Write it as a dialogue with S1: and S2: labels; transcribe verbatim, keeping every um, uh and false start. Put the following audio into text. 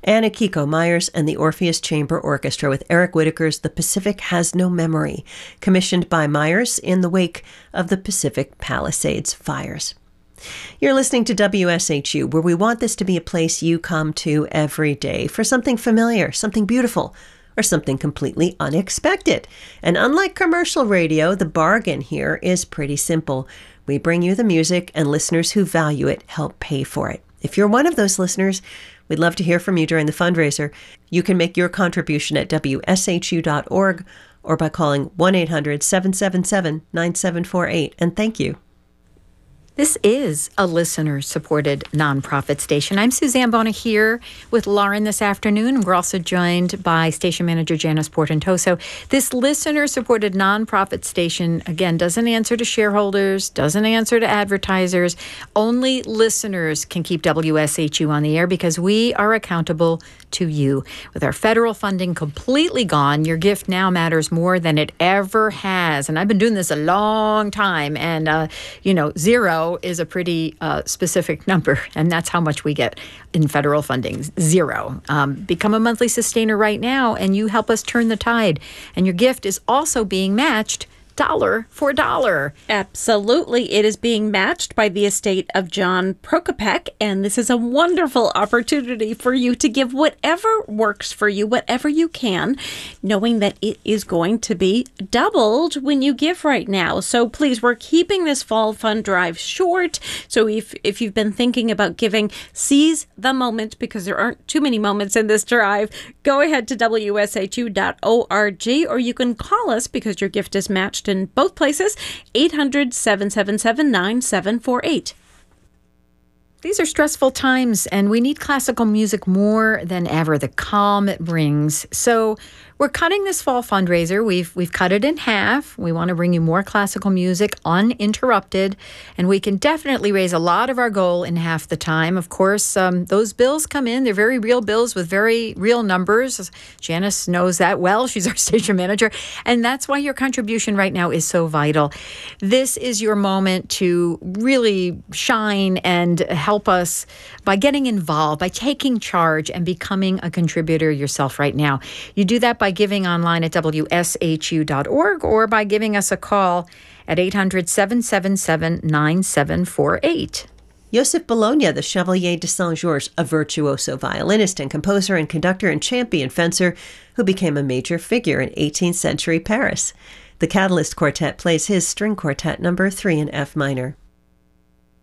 S1: Anna Kiko Myers and the Orpheus Chamber Orchestra with Eric Whitacre's The Pacific Has No Memory, commissioned by Myers in the wake of the Pacific Palisades fires. You're listening to W S H U, where we want this to be a place you come to every day for something familiar, something beautiful, or something completely unexpected. And unlike commercial radio, the bargain here is pretty simple. We bring you the music, and listeners who value it help pay for it. If you're one of those listeners, we'd love to hear from you during the fundraiser. You can make your contribution at W S H U dot org or by calling one eight hundred, seven seven seven, nine seven four eight. And thank you.
S2: This is a listener-supported nonprofit station. I'm Suzanne Bona here with Lauren this afternoon. We're also joined by station manager Janice Portentoso. This listener-supported nonprofit station, again, doesn't answer to shareholders, doesn't answer to advertisers. Only listeners can keep W S H U on the air because we are accountable to you. With our federal funding completely gone, your gift now matters more than it ever has. And I've been doing this a long time, and, uh, you know, zero is a pretty uh, specific number, and that's how much we get in federal funding, zero. Um, become a monthly sustainer right now, and you help us turn the tide. And your gift is also being matched dollar for dollar.
S3: Absolutely. It is being matched by the estate of John Prokopek, and this is a wonderful opportunity for you to give whatever works for you, whatever you can, knowing that it is going to be doubled when you give right now. So please, we're keeping this fall fund drive short. So if, if you've been thinking about giving, seize the moment because there aren't too many moments in this drive. Go ahead to W S H U dot org, or you can call us because your gift is matched in both places, eight hundred, seven seven seven, nine seven four eight.
S2: These are stressful times, and we need classical music more than ever, the calm it brings. So we're cutting this fall fundraiser. We've we've cut it in half. We want to bring you more classical music uninterrupted, and we can definitely raise a lot of our goal in half the time. Of course, um, those bills come in. They're very real bills with very real numbers. Janice knows that well. She's our station manager, and that's why your contribution right now is so vital. This is your moment to really shine and help us by getting involved, by taking charge and becoming a contributor yourself right now. You do that by by giving online at W S H U dot org or by giving us a call at eight hundred, seven seven seven, nine seven four eight.
S1: Joseph Bologna, the Chevalier de Saint-Georges, a virtuoso violinist and composer and conductor and champion fencer who became a major figure in eighteenth century Paris. The Catalyst Quartet plays his string quartet number three in F minor.